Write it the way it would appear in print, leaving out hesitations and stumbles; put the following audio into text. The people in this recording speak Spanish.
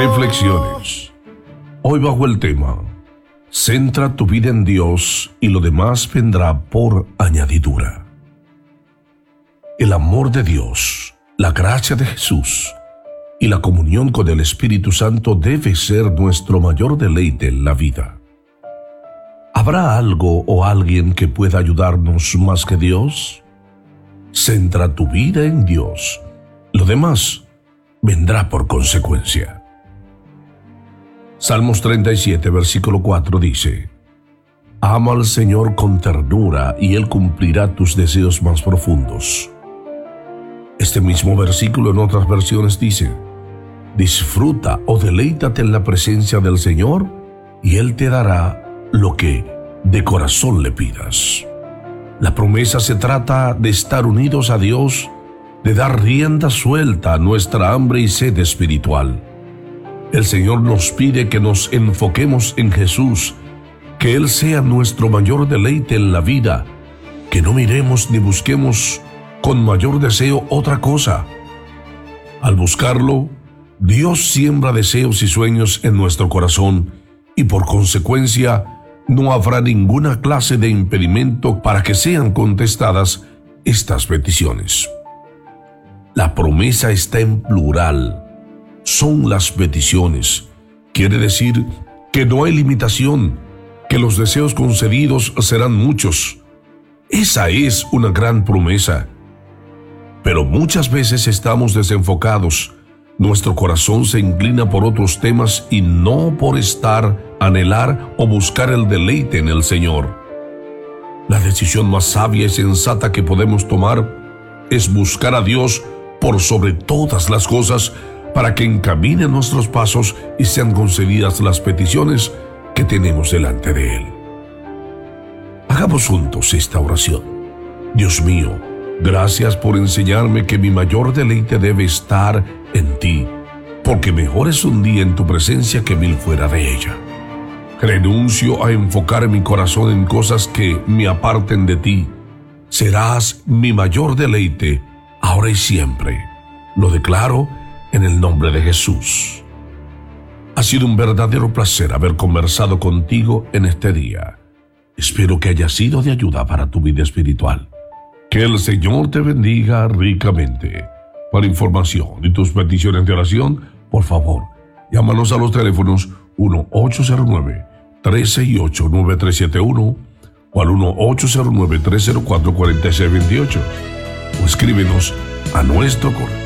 Reflexiones. Hoy bajo el tema: centra tu vida en Dios y lo demás vendrá por añadidura. El amor de Dios, la gracia de Jesús y la comunión con el Espíritu Santo debe ser nuestro mayor deleite en la vida. ¿Habrá algo o alguien que pueda ayudarnos más que Dios? Centra tu vida en Dios. Lo demás vendrá por consecuencia. Salmos 37, versículo 4 dice: Ama al Señor con ternura y Él cumplirá tus deseos más profundos. Este mismo versículo en otras versiones dice: disfruta o deleítate en la presencia del Señor y Él te dará lo que de corazón le pidas. La promesa se trata de estar unidos a Dios, de dar rienda suelta a nuestra hambre y sed espiritual. El Señor nos pide que nos enfoquemos en Jesús, que Él sea nuestro mayor deleite en la vida, que no miremos ni busquemos con mayor deseo otra cosa. Al buscarlo, Dios siembra deseos y sueños en nuestro corazón y por consecuencia no habrá ninguna clase de impedimento para que sean contestadas estas peticiones. La promesa está en plural. Son las peticiones. Quiere decir que no hay limitación, que los deseos concedidos serán muchos. Esa es una gran promesa. Pero muchas veces estamos desenfocados. Nuestro corazón se inclina por otros temas y no por anhelar o buscar el deleite en el Señor. La decisión más sabia y sensata que podemos tomar es buscar a Dios por sobre todas las cosas, para que encamine nuestros pasos y sean concedidas las peticiones que tenemos delante de Él. Hagamos juntos esta oración. Dios mío, gracias por enseñarme que mi mayor deleite debe estar en ti, porque mejor es un día en tu presencia que 1000 fuera de ella. Renuncio a enfocar mi corazón en cosas que me aparten de ti. Serás mi mayor deleite, ahora y siempre. Lo declaro en el nombre de Jesús. Ha sido un verdadero placer haber conversado contigo en este día. Espero que haya sido de ayuda para tu vida espiritual. Que el Señor te bendiga ricamente. Para información y tus peticiones de oración, por favor, llámanos a los teléfonos 1-809-368-9371 o al 1-809-304-4628 o escríbenos a nuestro correo